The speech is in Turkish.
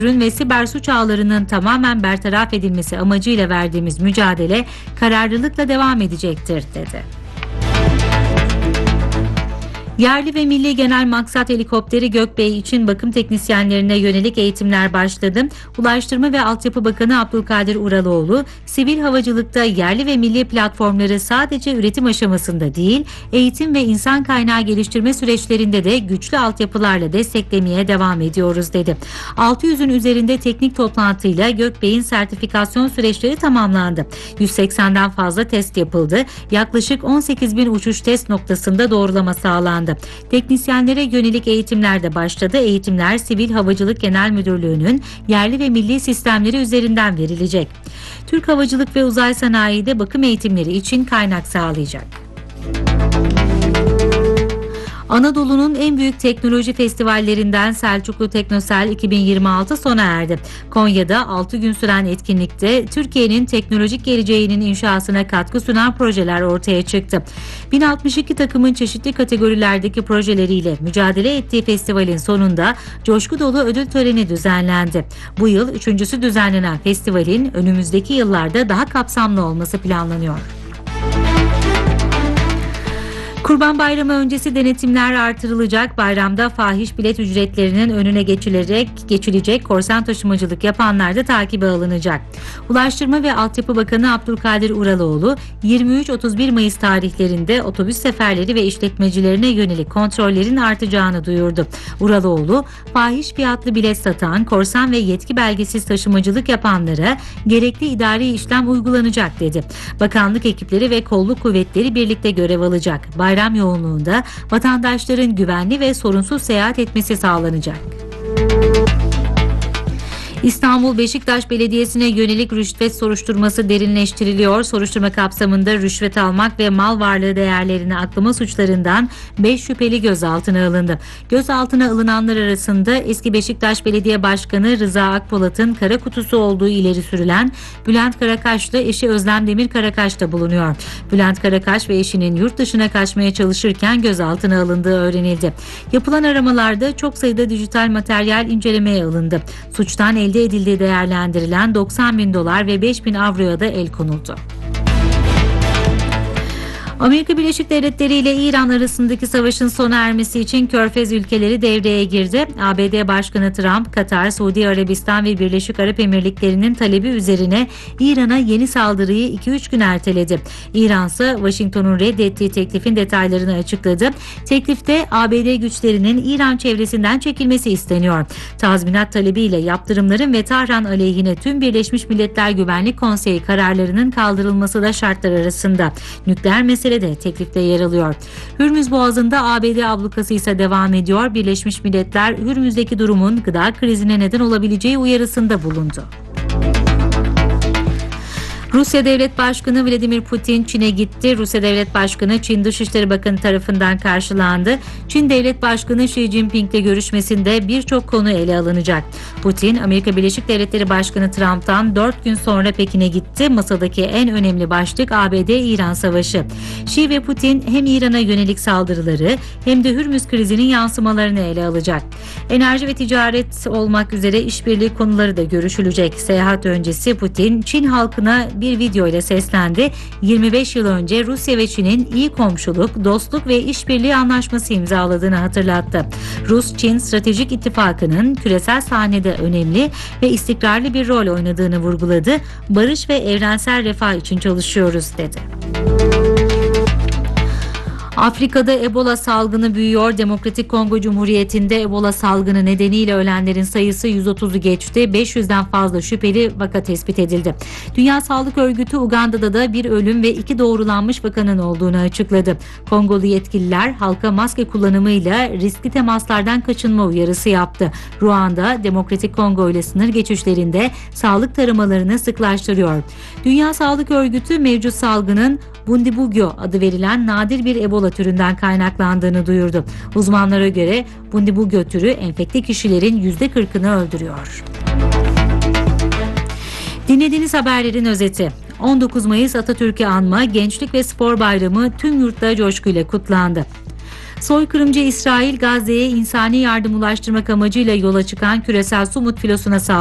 ve siber suç ağlarının tamamen bertaraf edilmesi amacıyla verdiğimiz mücadele kararlılıkla devam edecektir, dedi. Yerli ve milli genel maksat helikopteri Gökbey için bakım teknisyenlerine yönelik eğitimler başladı. Ulaştırma ve Altyapı Bakanı Abdülkadir Uraloğlu, sivil havacılıkta yerli ve milli platformları sadece üretim aşamasında değil, eğitim ve insan kaynağı geliştirme süreçlerinde de güçlü altyapılarla desteklemeye devam ediyoruz, dedi. 600'ün üzerinde teknik toplantıyla Gökbey'in sertifikasyon süreçleri tamamlandı. 180'den fazla test yapıldı. Yaklaşık 18.000 uçuş test noktasında doğrulama sağlandı. Teknisyenlere yönelik eğitimler de başladı. Eğitimler Sivil Havacılık Genel Müdürlüğü'nün yerli ve milli sistemleri üzerinden verilecek. Türk Havacılık ve Uzay Sanayi'de bakım eğitimleri için kaynak sağlayacak. Anadolu'nun en büyük teknoloji festivallerinden Selçuklu Teknosel 2026 sona erdi. Konya'da 6 gün süren etkinlikte Türkiye'nin teknolojik geleceğinin inşasına katkı sunan projeler ortaya çıktı. 1062 takımın çeşitli kategorilerdeki projeleriyle mücadele ettiği festivalin sonunda coşku dolu ödül töreni düzenlendi. Bu yıl üçüncüsü düzenlenen festivalin önümüzdeki yıllarda daha kapsamlı olması planlanıyor. Kurban Bayramı öncesi denetimler artırılacak. Bayramda fahiş bilet ücretlerinin önüne geçilecek, korsan taşımacılık yapanlar da takibe alınacak. Ulaştırma ve Altyapı Bakanı Abdülkadir Uraloğlu, 23-31 Mayıs tarihlerinde otobüs seferleri ve işletmecilerine yönelik kontrollerin artacağını duyurdu. Uraloğlu, fahiş fiyatlı bilet satan, korsan ve yetki belgesiz taşımacılık yapanlara gerekli idari işlem uygulanacak, dedi. Bakanlık ekipleri ve kolluk kuvvetleri birlikte görev alacak. Bayram yoğunluğunda vatandaşların güvenli ve sorunsuz seyahat etmesi sağlanacak. İstanbul Beşiktaş Belediyesi'ne yönelik rüşvet soruşturması derinleştiriliyor. Soruşturma kapsamında rüşvet almak ve mal varlığı değerlerini aklama suçlarından 5 şüpheli gözaltına alındı. Gözaltına alınanlar arasında eski Beşiktaş Belediye Başkanı Rıza Akpolat'ın kara kutusu olduğu ileri sürülen Bülent Karakaş'la eşi Özlem Demir Karakaş da bulunuyor. Bülent Karakaş ve eşinin yurt dışına kaçmaya çalışırken gözaltına alındığı öğrenildi. Yapılan aramalarda çok sayıda dijital materyal incelemeye alındı. Suçtan elde edildiği değerlendirilen $90.000 ve 5.000 avroya da el konuldu. Amerika Birleşik Devletleri ile İran arasındaki savaşın sona ermesi için Körfez ülkeleri devreye girdi. ABD Başkanı Trump, Katar, Suudi Arabistan ve Birleşik Arap Emirlikleri'nin talebi üzerine İran'a yeni saldırıyı 2-3 gün erteledi. İran ise Washington'un reddettiği teklifin detaylarını açıkladı. Teklifte ABD güçlerinin İran çevresinden çekilmesi isteniyor. Tazminat talebiyle yaptırımların ve Tahran aleyhine tüm Birleşmiş Milletler Güvenlik Konseyi kararlarının kaldırılması da şartlar arasında. Nükleer mesele de teklifte yer alıyor. Hürmüz Boğazı'nda ABD ablukası ise devam ediyor. Birleşmiş Milletler Hürmüz'deki durumun gıda krizine neden olabileceği uyarısında bulundu. Rusya Devlet Başkanı Vladimir Putin Çin'e gitti. Rusya Devlet Başkanı Çin Dışişleri Bakanı tarafından karşılandı. Çin Devlet Başkanı Xi Jinping'le görüşmesinde birçok konu ele alınacak. Putin, Amerika Birleşik Devletleri Başkanı Trump'tan 4 gün sonra Pekin'e gitti. Masadaki en önemli başlık ABD-İran savaşı. Xi ve Putin hem İran'a yönelik saldırıları hem de Hürmüz krizinin yansımalarını ele alacak. Enerji ve ticaret olmak üzere işbirliği konuları da görüşülecek. Seyahat öncesi Putin, Çin halkına bir video ile seslendi. 25 yıl önce Rusya ve Çin'in iyi komşuluk, dostluk ve işbirliği anlaşması imzaladığını hatırlattı. Rus-Çin stratejik ittifakının küresel sahnede önemli ve istikrarlı bir rol oynadığını vurguladı. Barış ve evrensel refah için çalışıyoruz, dedi. Afrika'da Ebola salgını büyüyor. Demokratik Kongo Cumhuriyeti'nde Ebola salgını nedeniyle ölenlerin sayısı 130'u geçti. 500'den fazla şüpheli vaka tespit edildi. Dünya Sağlık Örgütü Uganda'da da bir ölüm ve 2 doğrulanmış vakanın olduğunu açıkladı. Kongolu yetkililer halka maske kullanımıyla riskli temaslardan kaçınma uyarısı yaptı. Ruanda, Demokratik Kongo ile sınır geçişlerinde sağlık taramalarını sıklaştırıyor. Dünya Sağlık Örgütü mevcut salgının Bundibugyo adı verilen nadir bir Ebola türünden kaynaklandığını duyurdu. Uzmanlara göre Bundibugyo türü enfekte kişilerin %40'ını öldürüyor. Dinlediğiniz haberlerin özeti. 19 Mayıs Atatürk'ü anma, Gençlik ve Spor Bayramı tüm yurtta coşkuyla kutlandı. Soykırımcı İsrail, Gazze'ye insani yardım ulaştırmak amacıyla yola çıkan küresel Sumut filosuna saldırdı.